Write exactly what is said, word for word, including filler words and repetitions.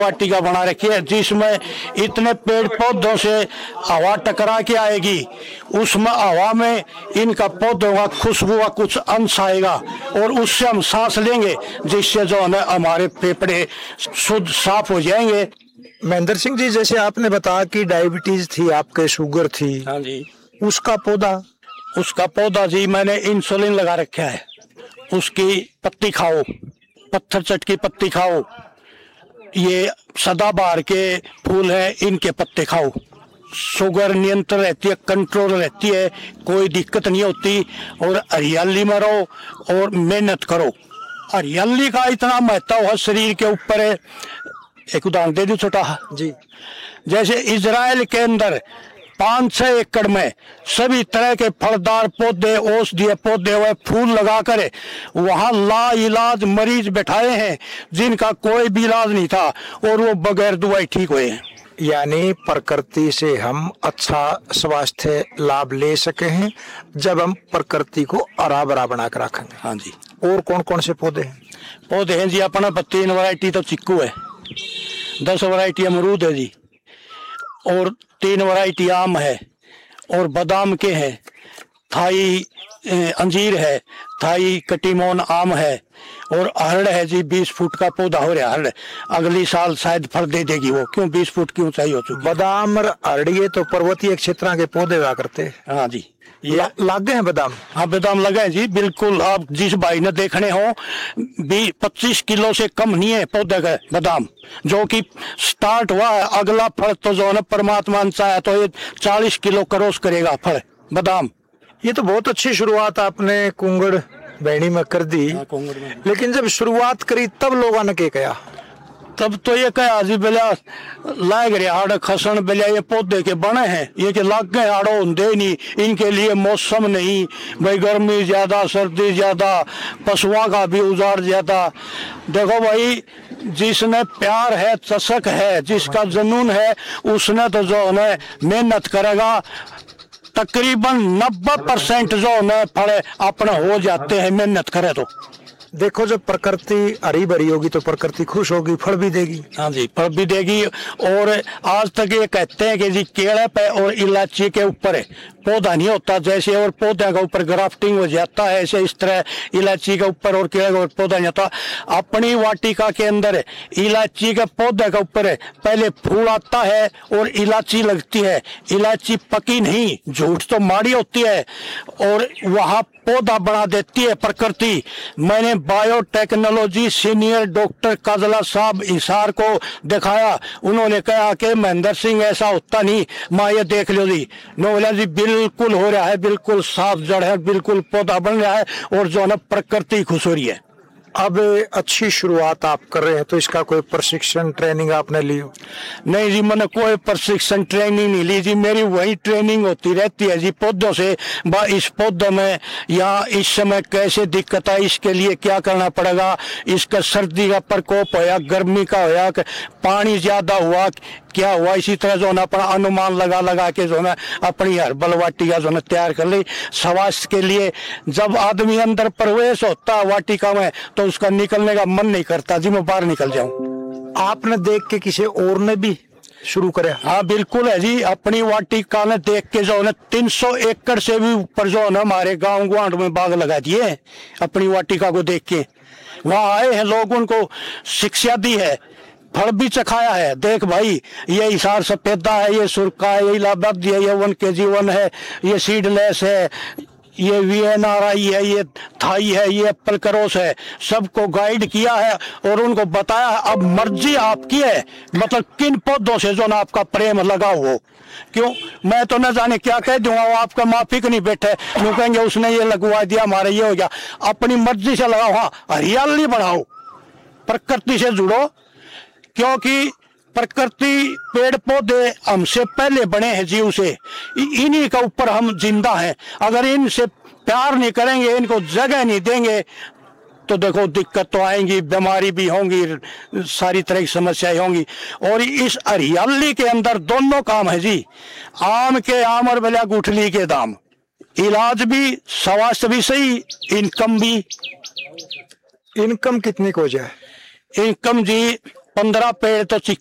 वाटिका बना रखी है जिसमें इतने पेड़ पौधों से हवा टकरा के आएगी, उसमें हवा में इनका पौधों का खुशबू का कुछ अंश आएगा और उससे हम सांस लेंगे, जिससे जो है हमारे फेफड़े शुद्ध साफ हो जाएंगे। महेंद्र सिंह जी, जैसे आपने बताया कि डायबिटीज थी, आपके शुगर थी, हाँ जी, उसका पौधा उसका पौधा जी मैंने इंसुलिन लगा रखा है। उसकी पत्ती खाओ, पत्थर चट की पत्ती खाओ, ये सदाबहार के फूल है, इनके पत्ते खाओ। शुगर नियंत्रण रहती है, कंट्रोल रहती है, कोई दिक्कत नहीं होती। और हरियाली में रहो और मेहनत करो। हरियाली का इतना महत्व है शरीर के ऊपर है। एक उदाहरण दे दूं छोटा जी, जैसे इजराइल के अंदर पाँच छह एकड़ में सभी तरह के फलदार पौधे, औषधीय पौधे व फूल लगाकर वहां ला इलाज मरीज बैठाए हैं जिनका कोई भी इलाज नहीं था और वो बगैर दवाई ठीक हुए हैं। यानी प्रकृति से हम अच्छा स्वास्थ्य लाभ ले सके हैं जब हम प्रकृति को हरा भरा बना कर रखेंगे। हाँ जी। और कौन कौन से पौधे हैं? पौधे हैं जी अपना तीन वैरायटी तो चिक्कू है, दस वैरायटी अमरूद है जी, और तीन वैरायटी आम है, और बादाम के हैं, थाई अंजीर है, थाई कटीमोन आम है, और अरड़ है जी। बीस फुट का पौधा हो रहा है अरड़, अगली साल शायद फल दे देगी वो। क्यों? बीस फुट की ऊंचाई हो चुकी। बादाम और अरड़िए तो पर्वतीय क्षेत्र के पौधे हुआ करते हैं। हाँ जी, ये ला, लागे हैं बादाम? हाँ, बादाम लगे जी बिल्कुल। आप जिस भाई ने देखने हो, बीस पच्चीस किलो से कम नहीं है पौधे का बादाम, जो कि स्टार्ट हुआ है। अगला फल तो जो है ना परमात्मा ने चाहा तो ये चालीस किलो क्रॉस करेगा फल बादाम। ये तो बहुत अच्छी शुरुआत आपने कुंगड़ बैणी में कर दी। हाँ, कुंगड़ में। लेकिन जब शुरुआत करी तब लोगों ने क्या कहा? तब तो ये कहा जी बेला लाग रहे हाड़ खसन बेला ये पौधे के बने हैं, ये के लाग गए हाड़ो होंगे नहीं, इनके लिए मौसम नहीं भाई, गर्मी ज्यादा सर्दी ज्यादा, पशुओं का भी उजाड़ ज्यादा। देखो भाई, जिसने प्यार है, चसक है, जिसका जुनून है, उसने तो जो है मेहनत करेगा। तकरीबन नब्बे परसेंट जो है फल अपना हो जाते हैं मेहनत करे तो। देखो, जब प्रकृति हरी भरी होगी तो प्रकृति खुश होगी, फल भी देगी। हाँ जी, फल भी देगी। और आज तक ये कहते हैं कि जी केले पे और इलायची के ऊपर पौधा नहीं होता, जैसे और पौधे के ऊपर ग्राफ्टिंग हो जाता है, ऐसे इस तरह इलायची के ऊपर और केले के ऊपर पौधा नहीं होता। अपनी वाटिका के अंदर इलायची के पौधे के ऊपर पहले फूल आता है और इलायची लगती है। इलायची पकी नहीं, झूठ तो माड़ी होती है, और वहां पौधा बना देती है प्रकृति। मैंने बायोटेक्नोलॉजी सीनियर डॉक्टर काजला साहब हिसार को दिखाया, उन्होंने कहा कि महेंद्र सिंह ऐसा होता नहीं, माँ ये देख लो जी। नोला जी बिल्कुल हो रहा है, बिल्कुल साफ जड़ है, बिल्कुल पौधा बन रहा है, और जो है ना प्रकृति खुश हो रही है। अब अच्छी शुरुआत आप कर रहे हैं तो इसका कोई प्रशिक्षण ट्रेनिंग आपने ली हो? नहीं जी, मैंने कोई प्रशिक्षण ट्रेनिंग नहीं ली जी। मेरी वही ट्रेनिंग होती रहती है जी पौधों से। बा इस पौधे में या इस समय कैसे दिक्कत है, इसके लिए क्या करना पड़ेगा, इसका सर्दी का प्रकोप होया, गर्मी का होया, पानी ज्यादा हुआ, क्या हुआ, इसी तरह जो है अपना अनुमान लगा लगा के जो है अपनी हर्बल वाटिका जो है तैयार कर ली स्वास्थ्य के लिए। जब आदमी अंदर प्रवेश होता है वाटिका में तो उसका निकलने का मन नहीं करता जी, मैं बाहर निकल जाऊं। आपने देख के किसी और ने भी शुरू करे? हाँ बिल्कुल है जी, अपनी वाटिका ने देख के जो है तीन सौ एकड़ से भी ऊपर जो है हमारे गाँव गुआंढ में बाग लगा दिए अपनी वाटिका को देख के। वहाँ आए हैं लोग, उनको शिक्षा दी है, फल भी चखाया है। देख भाई, ये हिसार सफेदा है, ये सुरका है, ये इलाहाबादी है, ये वन के जीवन है, ये सीडलेस है, ये वी एन आर आई है, ये थाई है, ये एप्पल क्रॉस है। सबको गाइड किया है और उनको बताया है। अब मर्जी आपकी है, मतलब किन पौधों से जो ना आपका प्रेम लगा हो। क्यों? मैं तो न जाने क्या कह दूंगा, वो आपका माफिक नहीं बैठे, यूं कहेंगे उसने ये लगवा दिया, हमारे ये हो गया। अपनी मर्जी से लगाओ। हाँ, हरियाली बढ़ाओ, प्रकृति से जुड़ो, क्योंकि प्रकृति पेड़ पौधे हमसे पहले बने हैं जीव से, इन्हीं के ऊपर हम जिंदा हैं। अगर इनसे प्यार नहीं करेंगे, इनको जगह नहीं देंगे, तो देखो दिक्कत तो आएंगी, बीमारी भी होंगी, सारी तरह की समस्याएं होंगी। और इस हरियाली के अंदर दोनों काम है जी, आम के आम और बेला गुठली के दाम, इलाज भी, स्वास्थ्य भी सही, इनकम भी। इनकम कितनी को जाए? इनकम जी पंद्रह पेड़ तो